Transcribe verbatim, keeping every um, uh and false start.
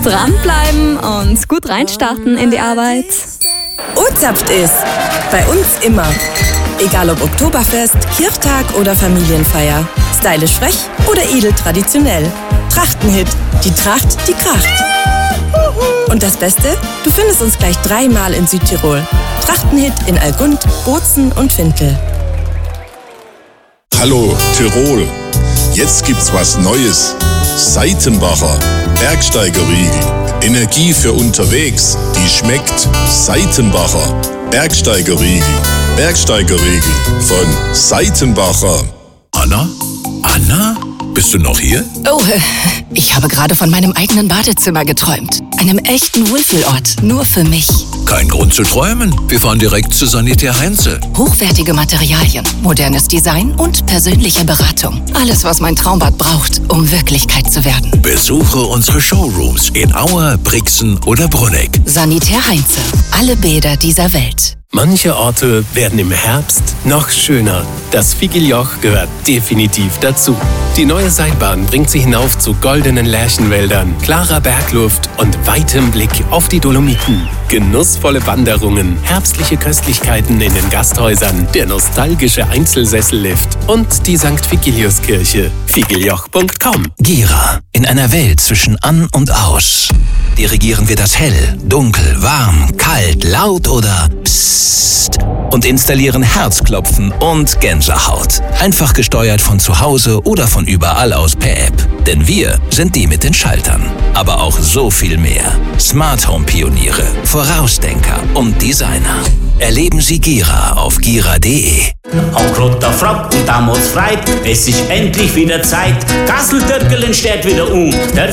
Dranbleiben und gut reinstarten in die Arbeit. O-Zapft ist bei uns immer. Egal ob Oktoberfest, Kirchtag oder Familienfeier. Stylisch frech oder edel traditionell. Trachtenhit, die Tracht, die Kracht. Und das Beste? Du findest uns gleich dreimal in Südtirol. Trachtenhit in Algund, Bozen und Vintel. Hallo Tirol, jetzt gibt's was Neues. Seitenbacher Bergsteigerriegel. Energie für unterwegs, die schmeckt. Seitenbacher Bergsteigerriegel. Bergsteigerriegel von Seitenbacher. Anna? Anna? Bist du noch hier? Oh, ich habe gerade von meinem eigenen Badezimmer geträumt. Einem echten Wohlfühlort, nur für mich. Kein Grund zu träumen. Wir fahren direkt zu Sanitär Heinze. Hochwertige Materialien, modernes Design und persönliche Beratung. Alles, was mein Traumbad braucht, um Wirklichkeit zu werden. Besuche unsere Showrooms in Auer, Brixen oder Brunegg. Sanitär Heinze. Alle Bäder dieser Welt. Manche Orte werden im Herbst noch schöner. Das Figeljoch gehört definitiv dazu. Die neue Seilbahn bringt Sie hinauf zu goldenen Lärchenwäldern, klarer Bergluft und weitem Blick auf die Dolomiten. Genussvolle Wanderungen, herbstliche Köstlichkeiten in den Gasthäusern, der nostalgische Einzelsessellift und die Sankt Vigiliuskirche. Figeljoch punkt com. Gira. In einer Welt zwischen an und aus. Dirigieren wir das hell, dunkel, warm, kalt, laut oder psst und installieren Herzklopfen und Gänsehaut. Einfach gesteuert von zu Hause oder von überall aus per App. Denn wir sind die mit den Schaltern. Aber auch so viel mehr. Smart Home Pioniere, Vorausdenker und Designer. Erleben Sie Gira auf gira punkt de. Auch roter Frock und damals freit, es ist endlich wieder Zeit. Gasseltöckelen steht wieder um. Der